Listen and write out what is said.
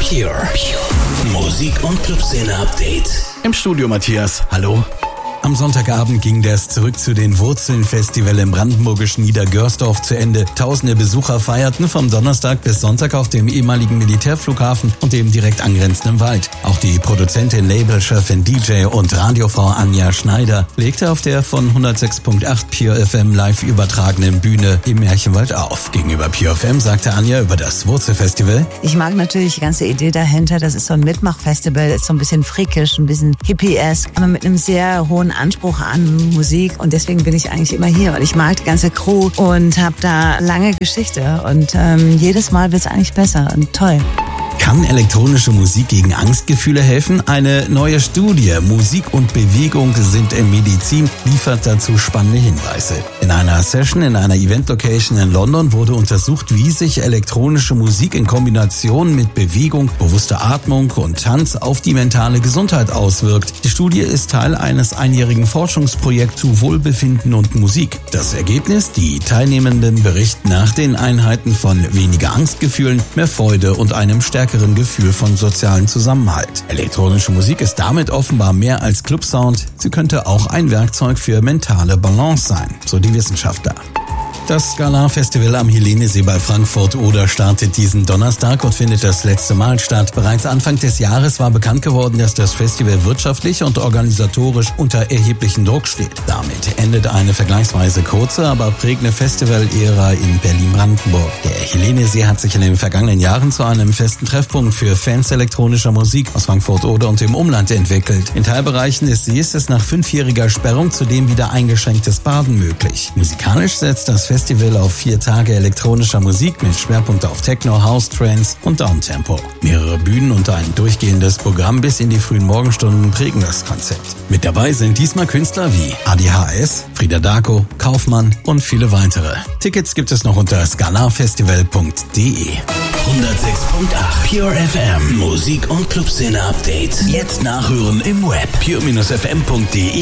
Pure Musik- und Clubszene-Update. Im Studio Matthias, hallo. Am Sonntagabend ging das Zurück zu den Wurzeln-Festival im brandenburgischen Niedergörsdorf zu Ende. Tausende Besucher feierten vom Donnerstag bis Sonntag auf dem ehemaligen Militärflughafen und dem direkt angrenzenden Wald. Auch die Produzentin, Labelchefin, DJ und Radiofrau Anja Schneider legte auf der von 106.8 Pure FM live übertragenen Bühne im Märchenwald auf. Gegenüber Pure FM sagte Anja über das Wurzelfestival: Ich mag natürlich die ganze Idee dahinter. Das ist so ein Mitmachfestival, ist so ein bisschen frickisch, ein bisschen hippie-esque, aber mit einem sehr hohen Anspruch an Musik, und deswegen bin ich eigentlich immer hier, und ich mag die ganze Crew und habe da lange Geschichte, und jedes Mal wird es eigentlich besser und toll. Kann elektronische Musik gegen Angstgefühle helfen? Eine neue Studie Musik und Bewegung sind in Medizin liefert dazu spannende Hinweise. In einer Session in einer Event-Location in London wurde untersucht, wie sich elektronische Musik in Kombination mit Bewegung, bewusster Atmung und Tanz auf die mentale Gesundheit auswirkt. Die Studie ist Teil eines einjährigen Forschungsprojekts zu Wohlbefinden und Musik. Das Ergebnis: Die Teilnehmenden berichten nach den Einheiten von weniger Angstgefühlen, mehr Freude und einem stärkeren Gefühl von sozialen Zusammenhalt. Elektronische Musik ist damit offenbar mehr als Clubsound. Sie könnte auch ein Werkzeug für mentale Balance sein, so die Wissenschaftler. Das Scala-Festival am Helenesee bei Frankfurt-Oder startet diesen Donnerstag und findet das letzte Mal statt. Bereits Anfang des Jahres war bekannt geworden, dass das Festival wirtschaftlich und organisatorisch unter erheblichem Druck steht. Damit endet eine vergleichsweise kurze, aber prägende Festival-Ära in Berlin-Brandenburg. Der Helenesee hat sich in den vergangenen Jahren zu einem festen Treffpunkt für Fans elektronischer Musik aus Frankfurt-Oder und dem Umland entwickelt. In Teilbereichen des Sees ist nach 5-jähriger Sperrung zudem wieder eingeschränktes Baden möglich. Musikalisch setzt das Festival auf 4 Tage elektronischer Musik mit Schwerpunkt auf Techno, House, Trance und Downtempo. Mehrere Bühnen und ein durchgehendes Programm bis in die frühen Morgenstunden prägen das Konzept. Mit dabei sind diesmal Künstler wie ADHS, Frida Daco, Kaufmann und viele weitere. Tickets gibt es noch unter skalafestival.de. 106.8 Pure FM Musik- und Clubszene-Update. Jetzt nachhören im Web pure-fm.de.